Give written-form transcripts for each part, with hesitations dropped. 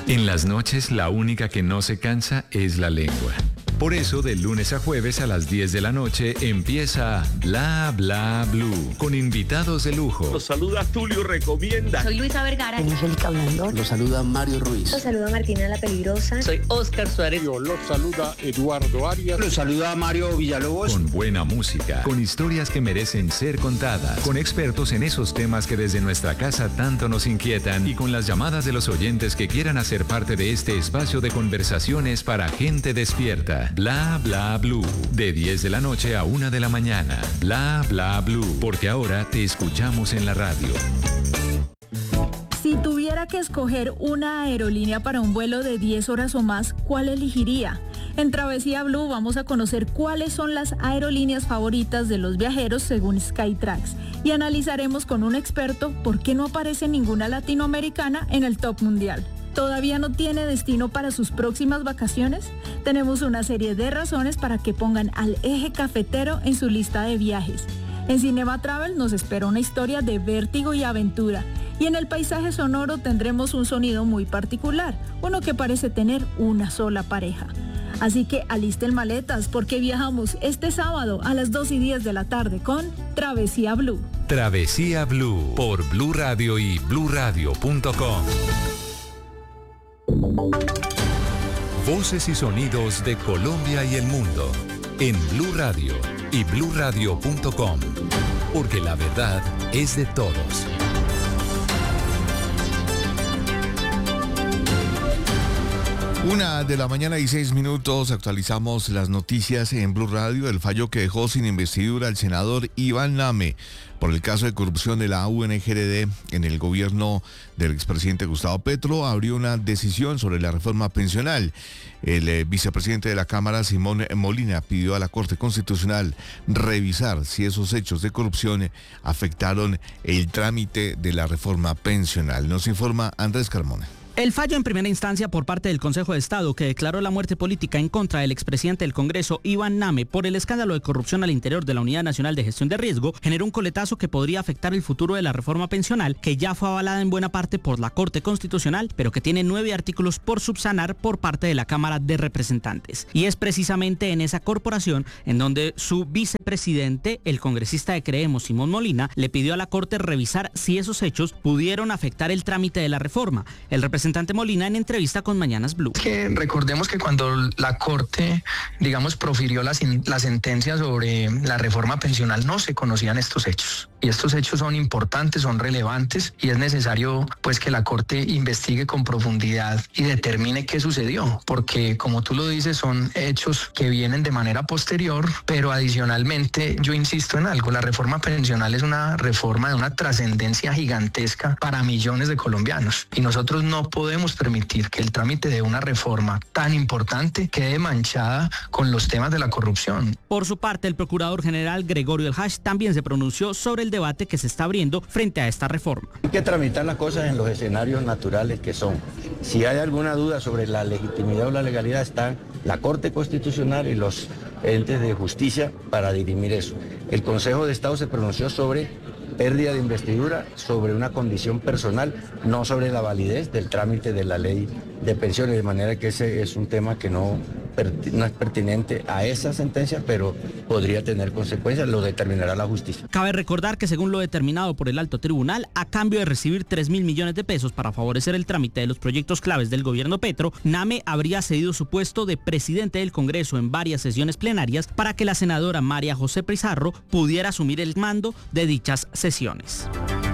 En las noches, la única que no se cansa es la lengua. Por eso, de lunes a jueves a las 10 de la noche empieza Bla Bla Blue, con invitados de lujo. Los saluda Tulio Recomienda. Soy Luisa Vergara. Angélica Blandón. Los saluda Mario Ruiz. Los saluda Martina La Peligrosa. Soy Oscar Suárez. Los saluda Eduardo Arias. Los saluda Mario Villalobos. Con buena música, con historias que merecen ser contadas, con expertos en esos temas que desde nuestra casa tanto nos inquietan y con las llamadas de los oyentes que quieran hacer parte de este espacio de conversaciones para gente despierta. Bla Bla Blue, de 10 de la noche a 1 de la mañana. Bla Bla Blue, porque ahora te escuchamos en la radio. Si tuviera que escoger una aerolínea para un vuelo de 10 horas o más, ¿cuál elegiría? En Travesía Blue vamos a conocer cuáles son las aerolíneas favoritas de los viajeros según Skytrax y analizaremos con un experto por qué no aparece ninguna latinoamericana en el top mundial. ¿Todavía no tiene destino para sus próximas vacaciones? Tenemos una serie de razones para que pongan al Eje Cafetero en su lista de viajes. En Cinema Travel nos espera una historia de vértigo y aventura. Y en el paisaje sonoro tendremos un sonido muy particular, uno que parece tener una sola pareja. Así que alisten maletas porque viajamos este sábado a las 2:10 de la tarde con Travesía Blue. Travesía Blue por Blue Radio y bluradio.com. Voces y sonidos de Colombia y el mundo en Blue Radio y bluradio.com, porque la verdad es de todos. 1:06 a.m. Actualizamos las noticias en Blue Radio. El fallo que dejó sin investidura al senador Iván Name por el caso de corrupción de la UNGRD en el gobierno del expresidente Gustavo Petro abrió una decisión sobre la reforma pensional. El vicepresidente de la Cámara, Simón Molina, pidió a la Corte Constitucional revisar si esos hechos de corrupción afectaron el trámite de la reforma pensional. Nos informa Andrés Carmona. El fallo en primera instancia por parte del Consejo de Estado, que declaró la muerte política en contra del expresidente del Congreso, Iván Name, por el escándalo de corrupción al interior de la Unidad Nacional de Gestión de Riesgo, generó un coletazo que podría afectar el futuro de la reforma pensional, que ya fue avalada en buena parte por la Corte Constitucional, pero que tiene 9 artículos por subsanar por parte de la Cámara de Representantes. Y es precisamente en esa corporación en donde su vicepresidente, el congresista de Creemos, Simón Molina, le pidió a la Corte revisar si esos hechos pudieron afectar el trámite de la reforma. El representante Molina en entrevista con Mañanas Blue. Que recordemos que cuando la Corte, profirió la sentencia sobre la reforma pensional, no se conocían estos hechos. Y estos hechos son importantes, son relevantes y es necesario que la Corte investigue con profundidad y determine qué sucedió. Porque como tú lo dices, son hechos que vienen de manera posterior, pero adicionalmente yo insisto en algo, la reforma pensional es una reforma de una trascendencia gigantesca para millones de colombianos. Y nosotros no podemos permitir que el trámite de una reforma tan importante quede manchada con los temas de la corrupción. Por su parte, el procurador general Gregorio El Hash también se pronunció sobre el debate que se está abriendo frente a esta reforma. Hay que tramitar las cosas en los escenarios naturales que son. Si hay alguna duda sobre la legitimidad o la legalidad, están la Corte Constitucional y los entes de justicia para dirimir eso. El Consejo de Estado se pronunció sobre pérdida de investidura, sobre una condición personal, no sobre la validez del trámite de la ley de pensiones, de manera que ese es un tema que no es pertinente a esa sentencia, pero podría tener consecuencias, lo determinará la justicia. Cabe recordar que según lo determinado por el alto tribunal, a cambio de recibir 3.000 millones de pesos para favorecer el trámite de los proyectos claves del gobierno Petro, Name habría cedido su puesto de presidente del Congreso en varias sesiones plenarias para que la senadora María José Pizarro pudiera asumir el mando de dichas sesiones.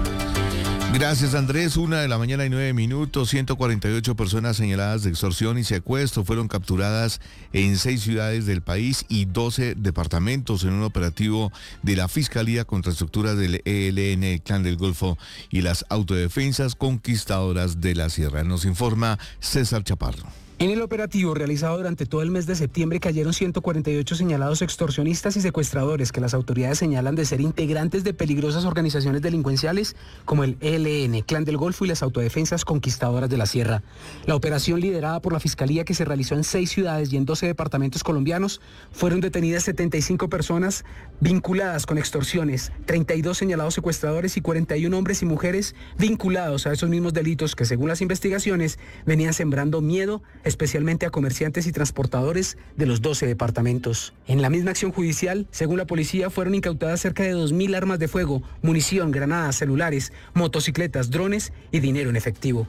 Gracias, Andrés. 1:09 a.m. 148 personas señaladas de extorsión y secuestro fueron capturadas en 6 ciudades del país y 12 departamentos en un operativo de la Fiscalía contra estructuras del ELN, el Clan del Golfo y las autodefensas conquistadoras de la Sierra. Nos informa César Chaparro. En el operativo realizado durante todo el mes de septiembre cayeron 148 señalados extorsionistas y secuestradores que las autoridades señalan de ser integrantes de peligrosas organizaciones delincuenciales como el ELN, Clan del Golfo y las Autodefensas Conquistadoras de la Sierra. La operación liderada por la Fiscalía, que se realizó en 6 ciudades y en 12 departamentos colombianos, fueron detenidas 75 personas vinculadas con extorsiones, 32 señalados secuestradores y 41 hombres y mujeres vinculados a esos mismos delitos que, según las investigaciones, venían sembrando miedo, especialmente a comerciantes y transportadores de los 12 departamentos. En la misma acción judicial, según la policía, fueron incautadas cerca de 2.000 armas de fuego, munición, granadas, celulares, motocicletas, drones y dinero en efectivo.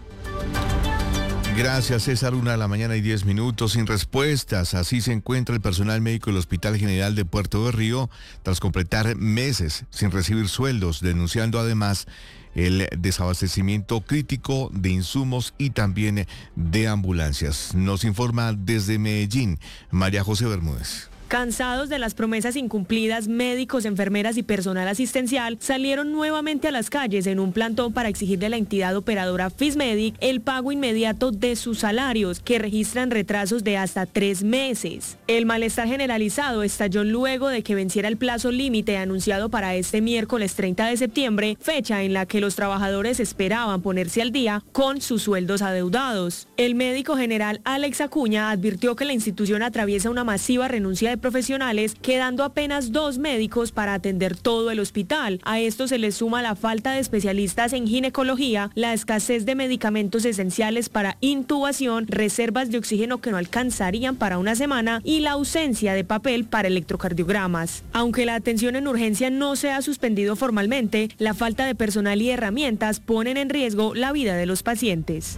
Gracias, César. 1:10 a.m. sin respuestas. Así se encuentra el personal médico del Hospital General de Puerto de Río tras completar meses sin recibir sueldos, denunciando además el desabastecimiento crítico de insumos y también de ambulancias. Nos informa desde Medellín María José Bermúdez. Cansados de las promesas incumplidas, médicos, enfermeras y personal asistencial salieron nuevamente a las calles en un plantón para exigirle a la entidad operadora Fismedic el pago inmediato de sus salarios, que registran retrasos de hasta 3 meses. El malestar generalizado estalló luego de que venciera el plazo límite anunciado para este miércoles 30 de septiembre, fecha en la que los trabajadores esperaban ponerse al día con sus sueldos adeudados. El médico general Alex Acuña advirtió que la institución atraviesa una masiva renuncia de profesionales, quedando apenas 2 médicos para atender todo el hospital. A esto se le suma la falta de especialistas en ginecología, la escasez de medicamentos esenciales para intubación, reservas de oxígeno que no alcanzarían para una semana y la ausencia de papel para electrocardiogramas. Aunque la atención en urgencia no se ha suspendido formalmente, la falta de personal y herramientas ponen en riesgo la vida de los pacientes.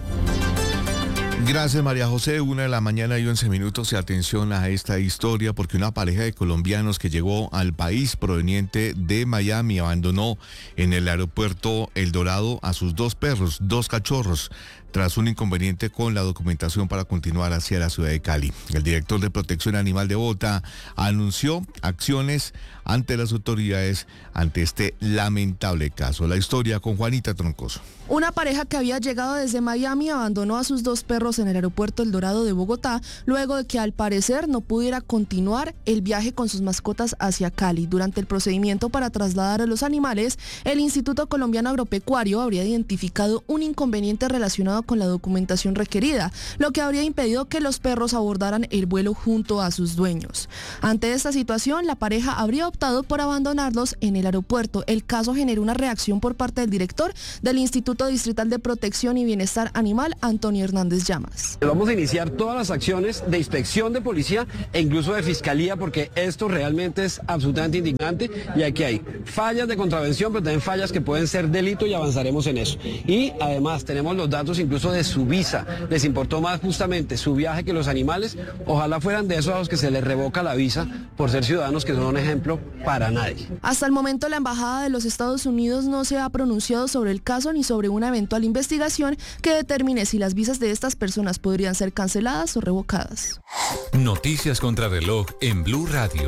Gracias, María José. 1:11 a.m. y atención a esta historia, porque una pareja de colombianos que llegó al país proveniente de Miami abandonó en el aeropuerto El Dorado a sus 2 perros, 2 cachorros, tras un inconveniente con la documentación para continuar hacia la ciudad de Cali. El director de Protección Animal de Bogotá anunció acciones ante las autoridades ante este lamentable caso. La historia con Juanita Troncoso. Una pareja que había llegado desde Miami abandonó a sus 2 perros en el aeropuerto El Dorado de Bogotá, luego de que al parecer no pudiera continuar el viaje con sus mascotas hacia Cali. Durante el procedimiento para trasladar a los animales, el Instituto Colombiano Agropecuario habría identificado un inconveniente relacionado con la documentación requerida, lo que habría impedido que los perros abordaran el vuelo junto a sus dueños. Ante esta situación, la pareja habría optado por abandonarlos en el aeropuerto. El caso generó una reacción por parte del director del Instituto Distrital de Protección y Bienestar Animal, Antonio Hernández Llamas. Vamos a iniciar todas las acciones de inspección de policía e incluso de fiscalía, porque esto realmente es absolutamente indignante y aquí hay fallas de contravención, pero también fallas que pueden ser delito y avanzaremos en eso. Y además tenemos los datos incluso de su visa. Les importó más justamente su viaje que los animales. Ojalá fueran de esos a los que se les revoca la visa por ser ciudadanos, que son un ejemplo para nadie. Hasta el momento, la Embajada de los Estados Unidos no se ha pronunciado sobre el caso ni sobre una eventual investigación que determine si las visas de estas personas podrían ser canceladas o revocadas. Noticias contra reloj en Blue Radio.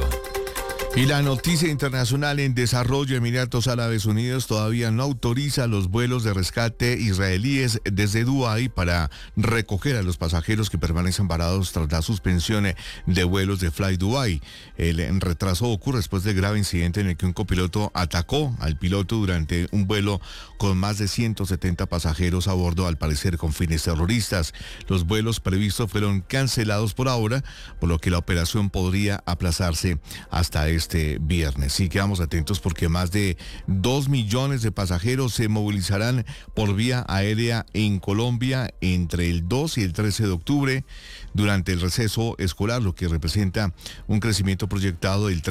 Y la noticia internacional: en desarrollo, Emiratos Árabes Unidos todavía no autoriza los vuelos de rescate israelíes desde Dubái para recoger a los pasajeros que permanecen varados tras la suspensión de vuelos de Fly Dubai. El retraso ocurre después del grave incidente en el que un copiloto atacó al piloto durante un vuelo con más de 170 pasajeros a bordo, al parecer con fines terroristas. Los vuelos previstos fueron cancelados por ahora, por lo que la operación podría aplazarse hasta este viernes. Sí, quedamos atentos porque más de 2 millones de pasajeros se movilizarán por vía aérea en Colombia entre el 2 y el 13 de octubre durante el receso escolar, lo que representa un crecimiento proyectado del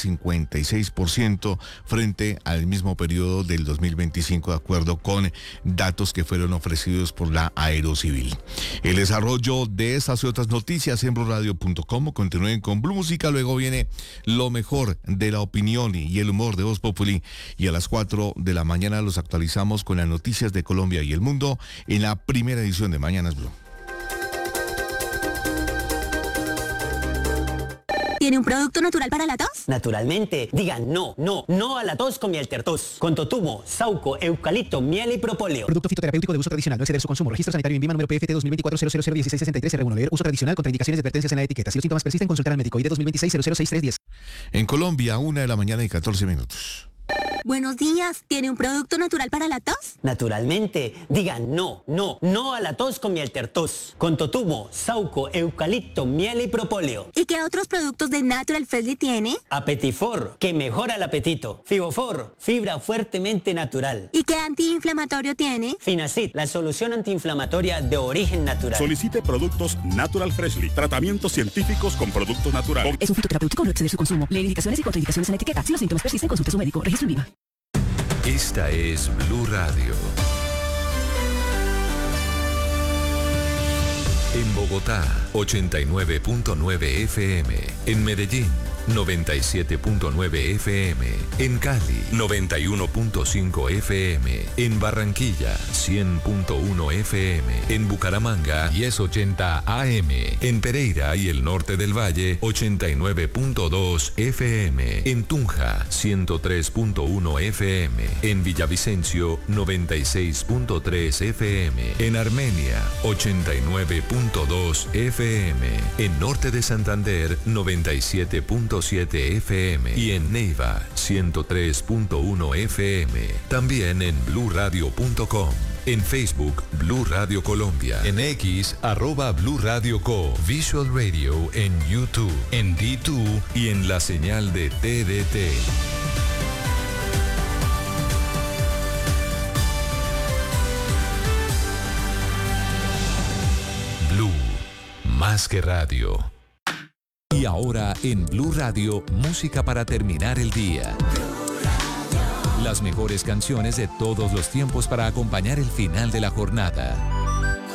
3,56% frente al mismo periodo del 2025, de acuerdo con datos que fueron ofrecidos por la Aerocivil. El desarrollo de estas y otras noticias en bluradio.com. Continúen con Blue Música, luego viene lo mejor de la opinión y el humor de Voz Populi, y a las 4 de la mañana los actualizamos con las noticias de Colombia y el mundo en la primera edición de Mañanas Blue. ¿Tiene un producto natural para la tos? Naturalmente, digan no a la tos con miel tertos. Con totumo, sauco, eucalipto, miel y propóleo. Producto fitoterapéutico de uso tradicional, no exceder su consumo. Registro sanitario en Vima número PFT 2024-001663-R1. Leer uso tradicional, contraindicaciones y advertencias en la etiqueta. Si los síntomas persisten, consultar al médico. ID 2026-006310. En Colombia, 1:14 a.m. Buenos días. ¿Tiene un producto natural para la tos? Naturalmente, digan no a la tos con miel tertos. Con totumo, sauco, eucalipto, miel y propóleo. ¿Y qué otros productos de Natural Freshly tiene? Apetifor, que mejora el apetito. Fibofor, fibra fuertemente natural. ¿Y qué antiinflamatorio tiene? Finacid, la solución antiinflamatoria de origen natural. Solicite productos Natural Freshly, tratamientos científicos con productos naturales. Es un fitoterapéutico, no exceder su consumo. Leer indicaciones y contraindicaciones en la etiqueta. Si los síntomas persisten, consulte a su médico. Registro en Viva. Esta es Blue Radio. En Bogotá, 89.9 FM. En Medellín, 97.9 FM. En Cali, 91.5 FM. En Barranquilla, 100.1 FM. En Bucaramanga, 1080 AM. En Pereira y el norte del Valle, 89.2 FM. En Tunja, 103.1 FM. En Villavicencio, 96.3 FM. En Armenia, 89.2 FM. En norte de Santander, 97.7 FM y en Neiva 103.1 FM. También en bluradio.com. En Facebook, Blue Radio Colombia. En X, @Blue Radio Co. Visual Radio en YouTube, en D2 y en la señal de TDT. Blue, más que radio. Y ahora en Blue Radio, música para terminar el día. Las mejores canciones de todos los tiempos para acompañar el final de la jornada.